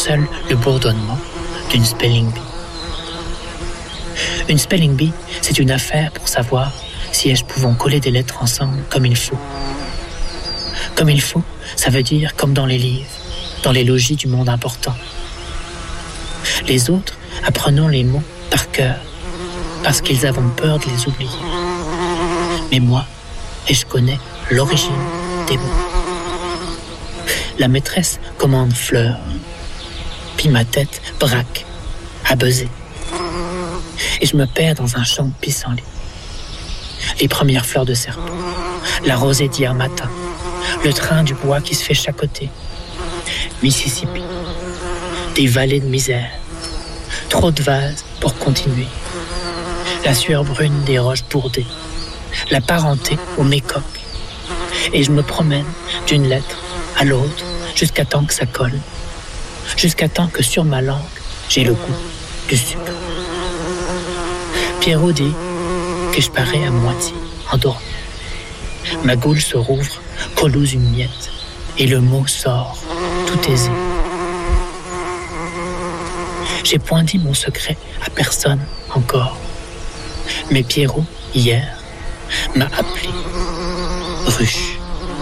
seul le bourdonnement d'une spelling bee. Une spelling bee, c'est une affaire pour savoir si elles pouvons coller des lettres ensemble comme il faut. Comme il faut, ça veut dire comme dans les livres, dans les logis du monde important. Les autres, apprenons les mots par cœur, parce qu'ils avons peur de les oublier. Mais moi, et je connais l'origine des mots. La maîtresse commande fleurs, puis ma tête braque, à buzzer. Et je me perds dans un champ de pissenlit. Les premières fleurs de serpent, la rosée d'hier matin, le train du bois qui se fait chacoter, Mississippi, des vallées de misère, trop de vases pour continuer, la sueur brune des roches bourdées, la parenté au mécoque. Et je me promène d'une lettre à l'autre jusqu'à temps que ça colle, jusqu'à temps que sur ma langue, j'ai le goût du sucre. Pierrot dit que je parais à moitié endormi. Ma goule se rouvre, collouse une miette, et le mot sort, tout aisé. J'ai point dit mon secret à personne encore. Mais Pierrot, hier, m'a appelé Ruche.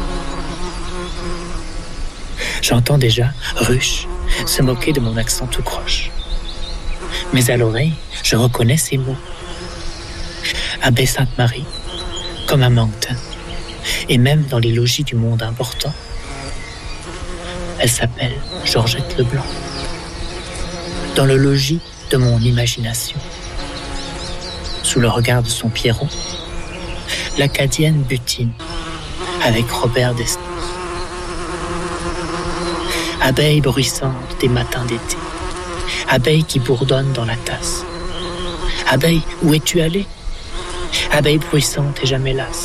J'entends déjà Ruche se moquer de mon accent tout croche. Mais à l'oreille, je reconnais ces mots. À Baie-Sainte-Marie, comme à Moncton, et même dans les logis du monde important. Elle s'appelle Georgette Leblanc. Dans le logis de mon imagination, sous le regard de son Pierrot, l'Acadienne butine avec Robert Desnos. Abeille bruissante des matins d'été, abeille qui bourdonne dans la tasse. Abeille, où es-tu allée? Abeille bruissante et jamais lasse.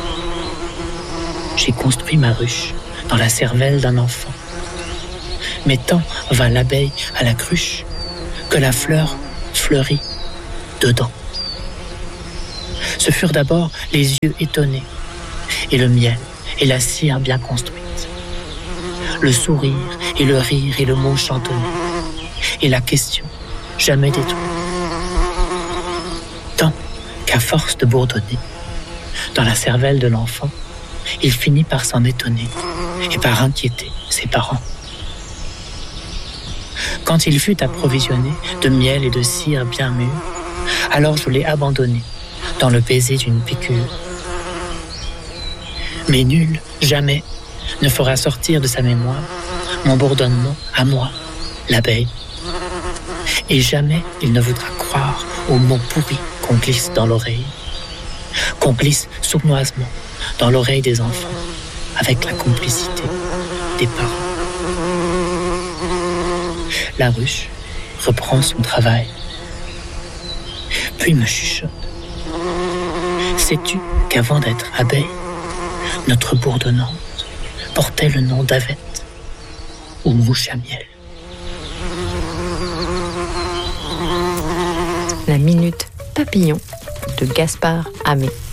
J'ai construit ma ruche dans la cervelle d'un enfant. Mais tant vint l'abeille à la cruche que la fleur fleurit dedans. Ce furent d'abord les yeux étonnés, et le miel et la cire bien construite, le sourire et le rire et le mot chantonné, et la question jamais détruite. Tant qu'à force de bourdonner, dans la cervelle de l'enfant, il finit par s'en étonner et par inquiéter ses parents. Quand il fut approvisionné de miel et de cire bien mûre, alors je l'ai abandonné dans le baiser d'une piqûre. Mais nul, jamais, ne fera sortir de sa mémoire mon bourdonnement à moi, l'abeille. Et jamais il ne voudra croire aux mots pourris qu'on glisse dans l'oreille, qu'on glisse sournoisement dans l'oreille des enfants, avec la complicité des parents. La ruche reprend son travail, puis me chuchote. Sais-tu qu'avant d'être abeille, notre bourdonnante portait le nom d'avette ou mouche à miel? La minute papillon de Gaspard Hamé.